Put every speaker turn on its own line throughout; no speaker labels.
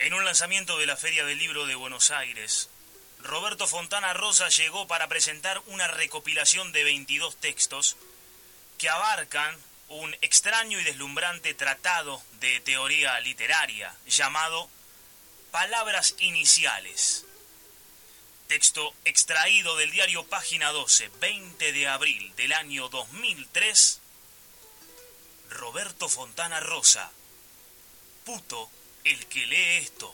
En un lanzamiento de la Feria del Libro de Buenos Aires, Roberto Fontana Rosa llegó para presentar una recopilación de 22 textos que abarcan un extraño y deslumbrante tratado de teoría literaria llamado Palabras Iniciales. Texto extraído del diario Página 12, 20 de abril del año 2003. Roberto Fontana Rosa. Puto el que lee esto.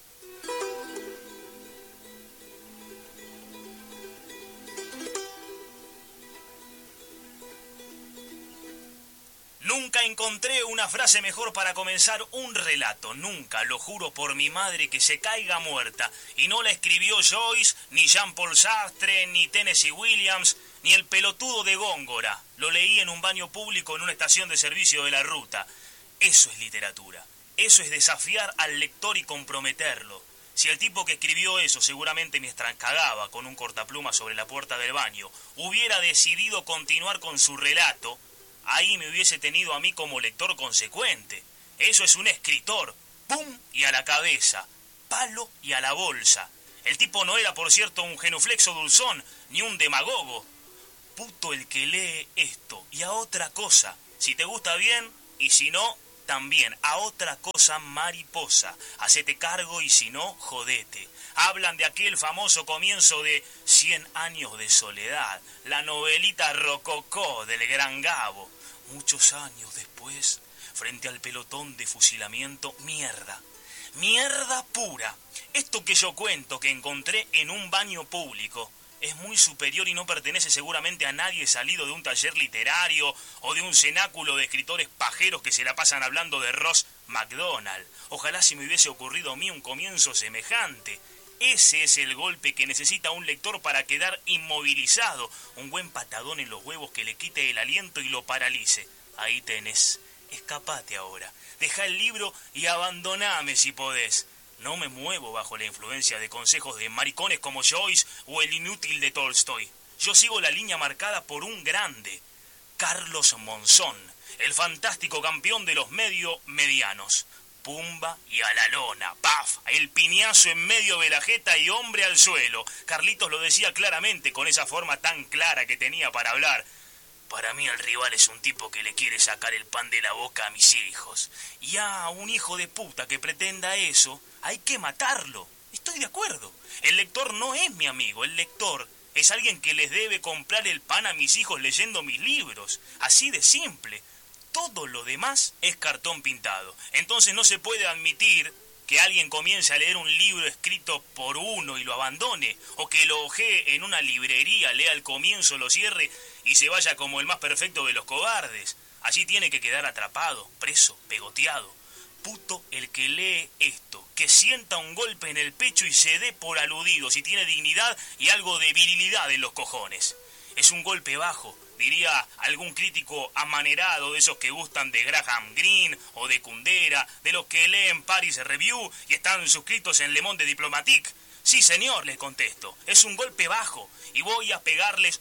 Nunca encontré una frase mejor para comenzar un relato. Nunca, lo juro por mi madre que se caiga muerta. Y no la escribió Joyce, ni Jean-Paul Sartre, ni Tennessee Williams, ni el pelotudo de Góngora. Lo leí en un baño público en una estación de servicio de la ruta. Eso es literatura. Eso es desafiar al lector y comprometerlo. Si el tipo que escribió eso, seguramente mientras cagaba con un cortapluma sobre la puerta del baño, hubiera decidido continuar con su relato, ahí me hubiese tenido a mí como lector consecuente. Eso es un escritor. ¡Pum! Y a la cabeza. Palo y a la bolsa. El tipo no era, por cierto, un genuflexo dulzón, ni un demagogo. Puto el que lee esto. Y a otra cosa. Si te gusta bien, y si no, también. A otra cosa, mariposa. Hacete cargo y si no, jodete. Hablan de aquel famoso comienzo de 100 años de soledad, la novelita rococó del gran Gabo. Muchos años después, frente al pelotón de fusilamiento, mierda pura. Esto que yo cuento que encontré en un baño público es muy superior y no pertenece seguramente a nadie salido de un taller literario o de un cenáculo de escritores pajeros que se la pasan hablando de Ross MacDonald. Ojalá si me hubiese ocurrido a mí un comienzo semejante. Ese es el golpe que necesita un lector para quedar inmovilizado. Un buen patadón en los huevos que le quite el aliento y lo paralice. Ahí tenés. Escapate ahora. Deja el libro y abandoname si podés. No me muevo bajo la influencia de consejos de maricones como Joyce o el inútil de Tolstoy. Yo sigo la línea marcada por un grande. Carlos Monzón, el fantástico campeón de los medio-medianos. Pumba y a la lona, ¡paf! El piñazo en medio de la jeta y hombre al suelo. Carlitos lo decía claramente con esa forma tan clara que tenía para hablar. Para mí el rival es un tipo que le quiere sacar el pan de la boca a mis hijos. Y a un hijo de puta que pretenda eso, hay que matarlo. Estoy de acuerdo. El lector no es mi amigo, el lector es alguien que les debe comprar el pan a mis hijos leyendo mis libros. Así de simple. Todo lo demás es cartón pintado. Entonces no se puede admitir que alguien comience a leer un libro escrito por uno y lo abandone, o que lo ojee en una librería, lea el comienzo, lo cierre y se vaya como el más perfecto de los cobardes. Allí tiene que quedar atrapado, preso, pegoteado. Puto el que lee esto, que sienta un golpe en el pecho y se dé por aludido si tiene dignidad y algo de virilidad en los cojones. Es un golpe bajo, diría algún crítico amanerado de esos que gustan de Graham Greene o de Kundera, de los que leen Paris Review y están suscritos en Le Monde Diplomatique. Sí, señor, les contesto, es un golpe bajo y voy a pegarles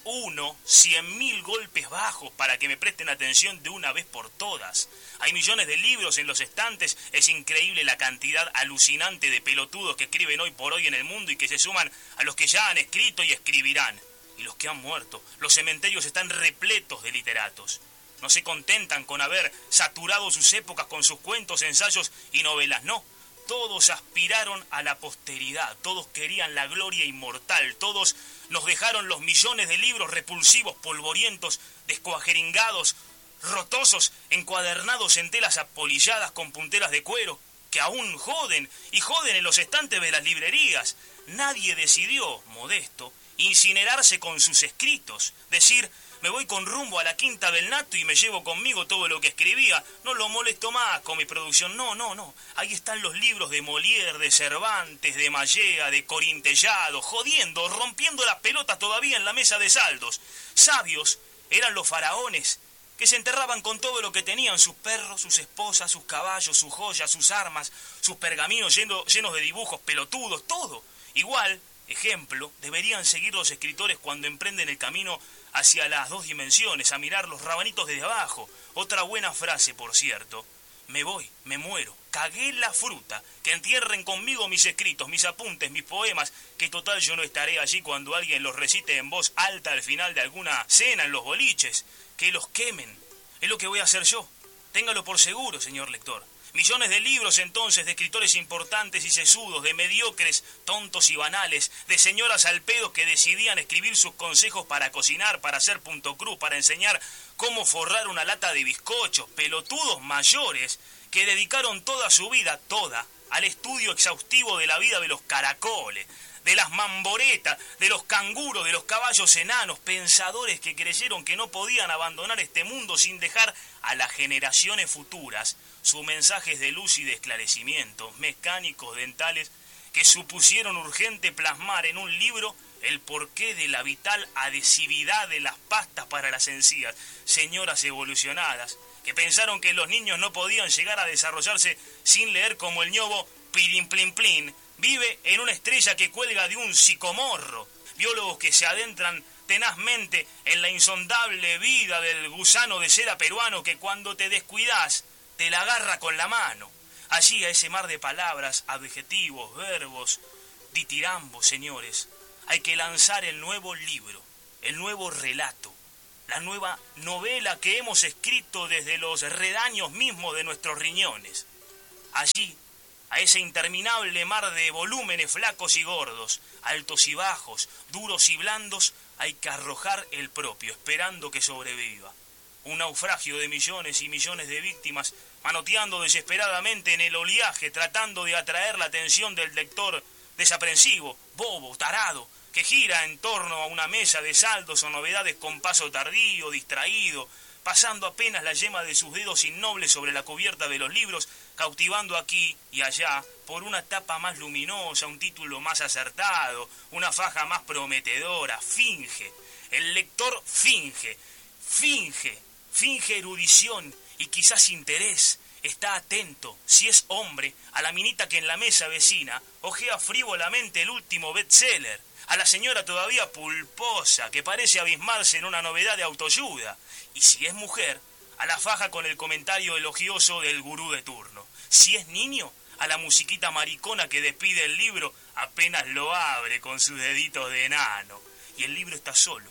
100.000 golpes bajos para que me presten atención de una vez por todas. Hay millones de libros en los estantes, es increíble la cantidad alucinante de pelotudos que escriben hoy por hoy en el mundo y que se suman a los que ya han escrito y escribirán. Y los que han muerto, los cementerios están repletos de literatos. No se contentan con haber saturado sus épocas con sus cuentos, ensayos y novelas, no. Todos aspiraron a la posteridad, todos querían la gloria inmortal, todos nos dejaron los millones de libros repulsivos, polvorientos, descuajeringados, rotosos, encuadernados en telas apolilladas con punteras de cuero, que aún joden, y joden en los estantes de las librerías. Nadie decidió, modesto, incinerarse con sus escritos, decir, me voy con rumbo a la Quinta del Nato y me llevo conmigo todo lo que escribía, no lo molesto más con mi producción, no, ahí están los libros de Molière, de Cervantes, de Mallea, de Corintellado, jodiendo, rompiendo las pelotas todavía en la mesa de saldos. Sabios eran los faraones, que se enterraban con todo lo que tenían, sus perros, sus esposas, sus caballos, sus joyas, sus armas, sus pergaminos llenos de dibujos pelotudos, todo. Igual, ejemplo, deberían seguir los escritores cuando emprenden el camino hacia las dos dimensiones, a mirar los rabanitos desde abajo. Otra buena frase, por cierto. Me voy, me muero, cagué la fruta, que entierren conmigo mis escritos, mis apuntes, mis poemas, que total yo no estaré allí cuando alguien los recite en voz alta al final de alguna cena en los boliches, que los quemen, es lo que voy a hacer yo, téngalo por seguro, señor lector. Millones de libros entonces, de escritores importantes y sesudos, de mediocres, tontos y banales, de señoras al pedo que decidían escribir sus consejos para cocinar, para hacer punto cruz, para enseñar cómo forrar una lata de bizcochos, pelotudos mayores que dedicaron toda su vida, toda, al estudio exhaustivo de la vida de los caracoles, de las mamboretas, de los canguros, de los caballos enanos, pensadores que creyeron que no podían abandonar este mundo sin dejar a las generaciones futuras sus mensajes de luz y de esclarecimiento, mecánicos, dentales, que supusieron urgente plasmar en un libro el porqué de la vital adhesividad de las pastas para las encías, señoras evolucionadas, que pensaron que los niños no podían llegar a desarrollarse sin leer como el ñobo Pirin Plin Plin, vive en una estrella que cuelga de un sicomorro, biólogos que se adentran tenazmente en la insondable vida del gusano de seda peruano que cuando te descuidás te la agarra con la mano. Allí a ese mar de palabras, adjetivos, verbos, ditirambos, señores, hay que lanzar el nuevo libro, el nuevo relato, la nueva novela que hemos escrito desde los redaños mismos de nuestros riñones. Allí, a ese interminable mar de volúmenes flacos y gordos, altos y bajos, duros y blandos, hay que arrojar el propio, esperando que sobreviva. Un naufragio de millones y millones de víctimas, manoteando desesperadamente en el oleaje, tratando de atraer la atención del lector desaprensivo, bobo, tarado, que gira en torno a una mesa de saldos o novedades con paso tardío, distraído, pasando apenas la yema de sus dedos innobles sobre la cubierta de los libros, cautivando aquí y allá por una tapa más luminosa, un título más acertado, una faja más prometedora. Finge, el lector finge erudición y quizás interés, está atento, si es hombre, a la minita que en la mesa vecina ojea frívolamente el último bestseller, a la señora todavía pulposa que parece abismarse en una novedad de autoayuda, y si es mujer, a la faja con el comentario elogioso del gurú de turno. Si es niño, a la musiquita maricona que despide el libro apenas lo abre con sus deditos de enano. Y el libro está solo,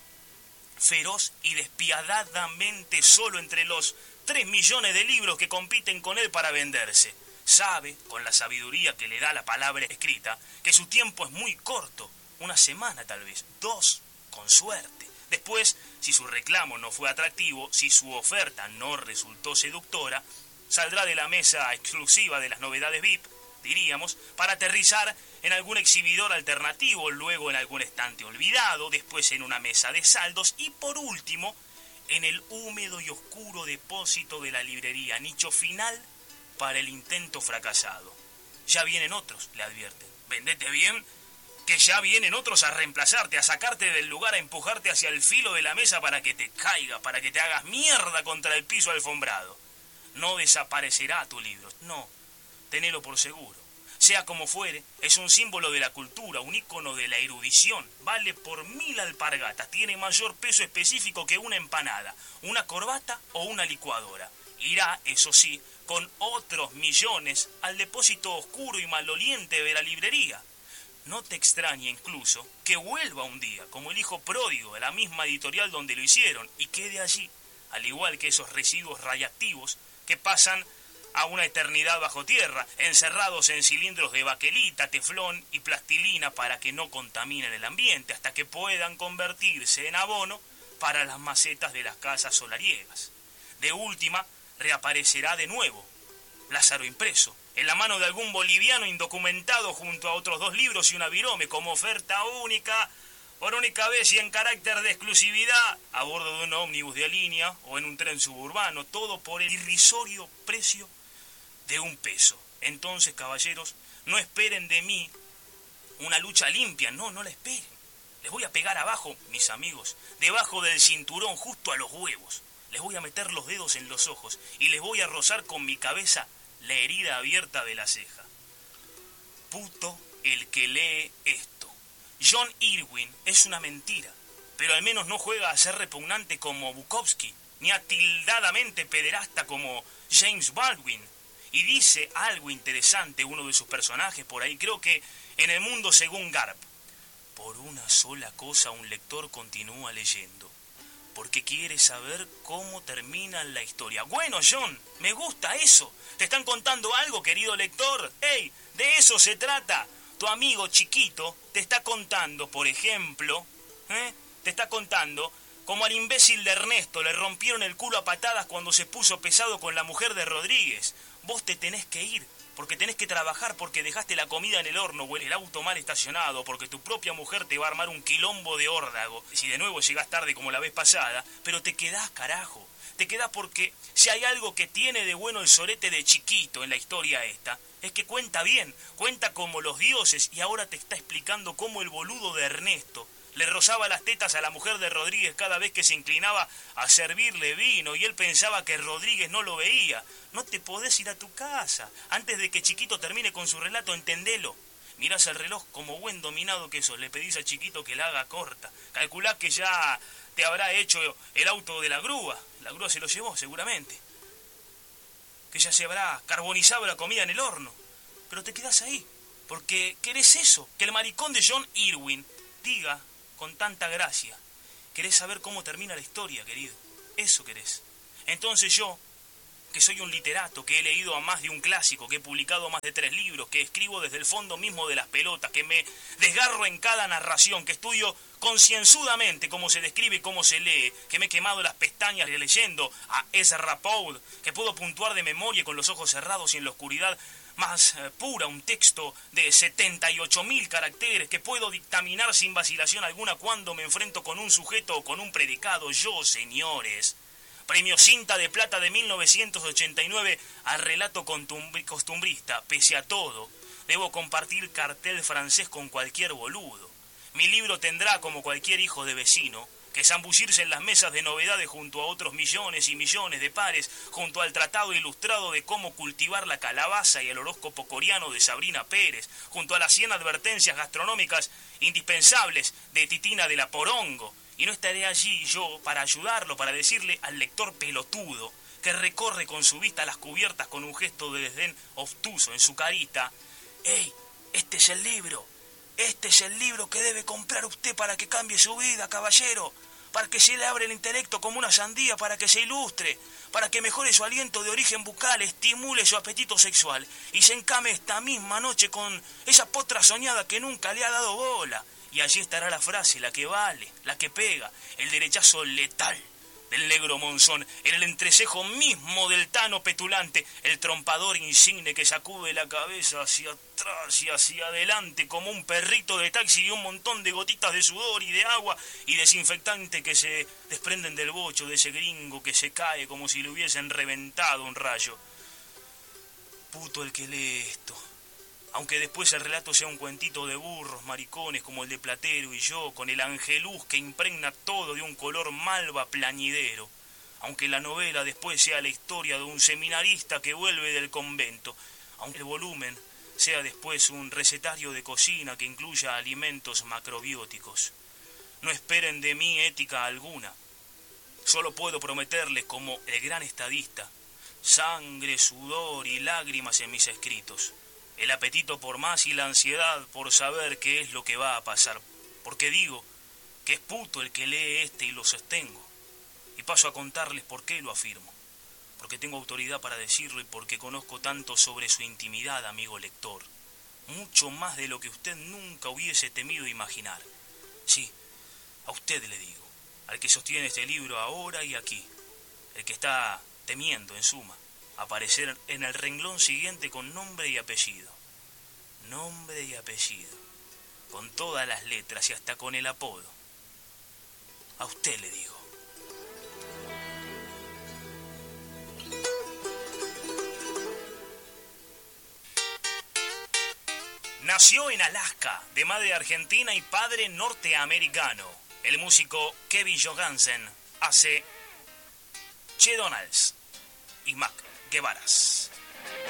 feroz y despiadadamente solo entre los 3 millones de libros que compiten con él para venderse. Sabe, con la sabiduría que le da la palabra escrita, que su tiempo es muy corto, una semana tal vez, 2, con suerte. Después, si su reclamo no fue atractivo, si su oferta no resultó seductora, saldrá de la mesa exclusiva de las novedades VIP, diríamos, para aterrizar en algún exhibidor alternativo, luego en algún estante olvidado, después en una mesa de saldos y por último en el húmedo y oscuro depósito de la librería, nicho final para el intento fracasado. Ya vienen otros, le advierten. Vendete bien, que ya vienen otros a reemplazarte, a sacarte del lugar, a empujarte hacia el filo de la mesa para que te caiga, para que te hagas mierda contra el piso alfombrado. No desaparecerá tu libro, no, tenelo por seguro. Sea como fuere, es un símbolo de la cultura, un ícono de la erudición. Vale por 1000 alpargatas, tiene mayor peso específico que una empanada, una corbata o una licuadora. Irá, eso sí, con otros millones al depósito oscuro y maloliente de la librería. No te extrañe incluso que vuelva un día, como el hijo pródigo de la misma editorial donde lo hicieron, y quede allí, al igual que esos residuos radiactivos que pasan a una eternidad bajo tierra, encerrados en cilindros de baquelita, teflón y plastilina para que no contaminen el ambiente, hasta que puedan convertirse en abono para las macetas de las casas solariegas. De última, reaparecerá de nuevo Lázaro impreso, en la mano de algún boliviano indocumentado junto a otros 2 libros y una virome, como oferta única, por única vez y en carácter de exclusividad, a bordo de un ómnibus de línea o en un tren suburbano, todo por el irrisorio precio de 1 peso. Entonces, caballeros, no esperen de mí una lucha limpia, no la esperen. Les voy a pegar abajo, mis amigos, debajo del cinturón, justo a los huevos. Les voy a meter los dedos en los ojos y les voy a rozar con mi cabeza la herida abierta de la ceja. Puto el que lee esto. John Irwin es una mentira, pero al menos no juega a ser repugnante como Bukowski, ni atildadamente pederasta como James Baldwin. Y dice algo interesante uno de sus personajes por ahí, creo que en El mundo según Garp. Por una sola cosa un lector continúa leyendo, porque quiere saber cómo termina la historia. Bueno, John, me gusta eso. ¿Te están contando algo, querido lector? ¡Ey! De eso se trata. Tu amigo chiquito te está contando, por ejemplo, te está contando como al imbécil de Ernesto le rompieron el culo a patadas cuando se puso pesado con la mujer de Rodríguez. Vos te tenés que ir, porque tenés que trabajar, porque dejaste la comida en el horno o el auto mal estacionado, porque tu propia mujer te va a armar un quilombo de órdago si de nuevo llegás tarde como la vez pasada, pero te quedás, carajo. Te quedás porque si hay algo que tiene de bueno el sorete de chiquito en la historia esta, es que cuenta bien, cuenta como los dioses, y ahora te está explicando cómo el boludo de Ernesto le rozaba las tetas a la mujer de Rodríguez cada vez que se inclinaba a servirle vino, y él pensaba que Rodríguez no lo veía. No te podés ir a tu casa. Antes de que Chiquito termine con su relato, entendelo. Mirás el reloj como buen dominado que sos, le pedís a Chiquito que la haga corta. Calculás que ya te habrá hecho el auto de la grúa se lo llevó seguramente. Que ya se habrá carbonizado la comida en el horno. Pero te quedás ahí, porque querés eso, que el maricón de John Irwin diga con tanta gracia. Querés saber cómo termina la historia, querido. Eso querés. Entonces yo, que soy un literato, que he leído a más de un clásico, que he publicado más de 3 libros, que escribo desde el fondo mismo de las pelotas, que me desgarro en cada narración, que estudio concienzudamente cómo se describe y cómo se lee, que me he quemado las pestañas leyendo a Ezra Pound, que puedo puntuar de memoria con los ojos cerrados y en la oscuridad más pura un texto de 78.000 caracteres, que puedo dictaminar sin vacilación alguna cuando me enfrento con un sujeto o con un predicado. Yo, señores, premio Cinta de Plata de 1989 al relato costumbrista, pese a todo, debo compartir cartel francés con cualquier boludo. Mi libro tendrá, como cualquier hijo de vecino, que zambullirse en las mesas de novedades junto a otros millones y millones de pares, junto al tratado ilustrado de cómo cultivar la calabaza y el horóscopo coreano de Sabrina Pérez, junto a las 100 advertencias gastronómicas indispensables de Titina de la Porongo. Y no estaré allí yo para ayudarlo, para decirle al lector pelotudo que recorre con su vista las cubiertas con un gesto de desdén obtuso en su carita: ¡Ey, este es el libro! Este es el libro que debe comprar usted para que cambie su vida, caballero, para que se le abra el intelecto como una sandía, para que se ilustre, para que mejore su aliento de origen bucal, estimule su apetito sexual y se encame esta misma noche con esa potra soñada que nunca le ha dado bola. Y allí estará la frase, la que vale, la que pega, el derechazo letal del negro Monzón, en el entrecejo mismo del Tano petulante, el trompador insigne que sacude la cabeza hacia atrás y hacia adelante como un perrito de taxi, y un montón de gotitas de sudor y de agua y desinfectante que se desprenden del bocho de ese gringo que se cae como si le hubiesen reventado un rayo. Puto el que lee esto. Aunque después el relato sea un cuentito de burros, maricones como el de Platero y yo, con el angeluz que impregna todo de un color malva plañidero. Aunque la novela después sea la historia de un seminarista que vuelve del convento. Aunque el volumen sea después un recetario de cocina que incluya alimentos macrobióticos. No esperen de mí ética alguna. Solo puedo prometerles, como el gran estadista, sangre, sudor y lágrimas en mis escritos. El apetito por más y la ansiedad por saber qué es lo que va a pasar. Porque digo que es puto el que lee este y lo sostengo. Y paso a contarles por qué lo afirmo. Porque tengo autoridad para decirlo y porque conozco tanto sobre su intimidad, amigo lector. Mucho más de lo que usted nunca hubiese temido imaginar. Sí, a usted le digo, al que sostiene este libro ahora y aquí. El que está temiendo, en suma, aparecer en el renglón siguiente con nombre y apellido. Nombre y apellido. Con todas las letras y hasta con el apodo. A usted le digo. Nació en Alaska, de madre argentina y padre norteamericano. El músico Kevin Johansen hace Che Donalds y Mac Guevaras.